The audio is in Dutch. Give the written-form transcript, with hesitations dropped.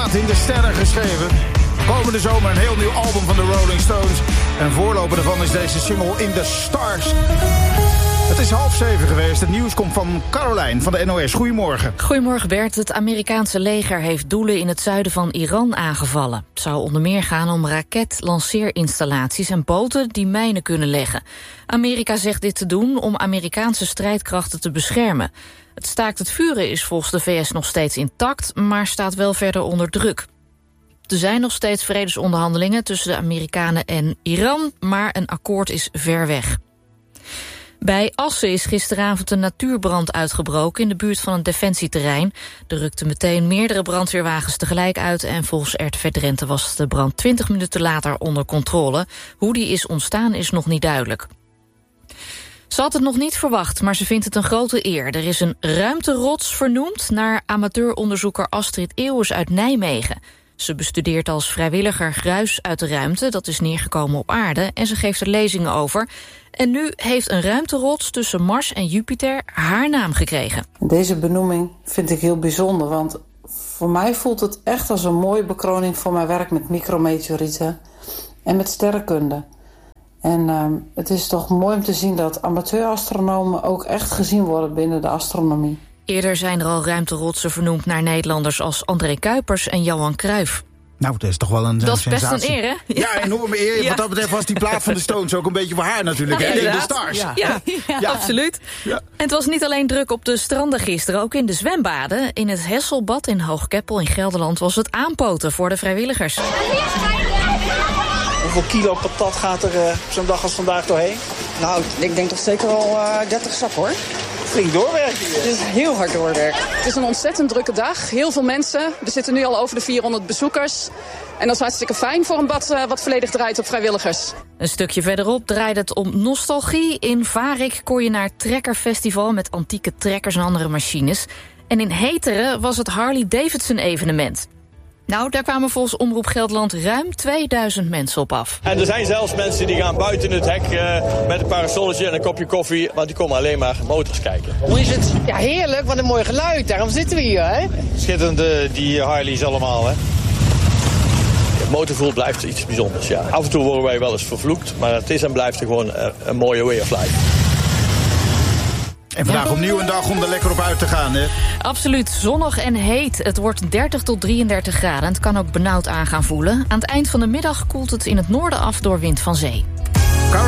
staat in de sterren geschreven. Komende zomer een heel nieuw album van de Rolling Stones. En voorloper daarvan is deze single In The Stars. Het is 6:30 geweest. Het nieuws komt van Caroline van de NOS. Goedemorgen. Goedemorgen Bert. Het Amerikaanse leger heeft doelen in het zuiden van Iran aangevallen. Het zou onder meer gaan om raketlanceerinstallaties en boten die mijnen kunnen leggen. Amerika zegt dit te doen om Amerikaanse strijdkrachten te beschermen. Het staakt het vuren is volgens de VS nog steeds intact, maar staat wel verder onder druk. Er zijn nog steeds vredesonderhandelingen tussen de Amerikanen en Iran, maar een akkoord is ver weg. Bij Assen is gisteravond een natuurbrand uitgebroken in de buurt van een defensieterrein. Er rukten meteen meerdere brandweerwagens tegelijk uit en volgens RTV Drenthe was de brand 20 minuten later onder controle. Hoe die is ontstaan is nog niet duidelijk. Ze had het nog niet verwacht, maar ze vindt het een grote eer. Er is een ruimterots vernoemd naar amateuronderzoeker Astrid Eeuwens uit Nijmegen. Ze bestudeert als vrijwilliger gruis uit de ruimte, dat is neergekomen op aarde, en ze geeft er lezingen over. En nu heeft een ruimterots tussen Mars en Jupiter haar naam gekregen. Deze benoeming vind ik heel bijzonder, want voor mij voelt het echt als een mooie bekroning voor mijn werk met micrometeorieten en met sterrenkunde. En het is toch mooi om te zien dat amateurastronomen ook echt gezien worden binnen de astronomie. Eerder zijn er al ruimterotsen vernoemd naar Nederlanders als André Kuipers en Johan Cruijff. Nou, dat is toch wel een sensatie. Dat is best een eer, hè? Ja, enorme eer. Ja. Wat dat betreft was die plaat van de Stones ook een beetje voor haar natuurlijk. Ja, hè? In de Stars. Ja, absoluut. Ja. En het was niet alleen druk op de stranden gisteren, ook in de zwembaden. In het Hesselbad in Hoogkeppel in Gelderland was het aanpoten voor de vrijwilligers. Hoeveel kilo patat gaat er op zo'n dag als vandaag doorheen? Nou, ik denk toch zeker al 30 zak, hoor. Flink doorwerken hier. Het is heel hard doorwerken. Het is een ontzettend drukke dag. Heel veel mensen. We zitten nu al over de 400 bezoekers. En dat is hartstikke fijn voor een bad wat volledig draait op vrijwilligers. Een stukje verderop draait het om nostalgie. In Varik kon je naar het Trekkerfestival met antieke trekkers en andere machines. En in Heteren was het Harley-Davidson-evenement. Nou, daar kwamen volgens Omroep Gelderland ruim 2000 mensen op af. En er zijn zelfs mensen die gaan buiten het hek met een parasolletje en een kopje koffie, want die komen alleen maar motors kijken. Hoe is het? Ja, heerlijk, wat een mooi geluid. Daarom zitten we hier, hè? Schitterend, die Harleys allemaal, hè. Motorvoer blijft iets bijzonders, ja. Af en toe worden wij wel eens vervloekt, maar het is en blijft gewoon een mooie way of life. En vandaag opnieuw een dag om er lekker op uit te gaan, hè? Absoluut, zonnig en heet. Het wordt 30 tot 33 graden. Het kan ook benauwd aan gaan voelen. Aan het eind van de middag koelt het in het noorden af door wind van zee.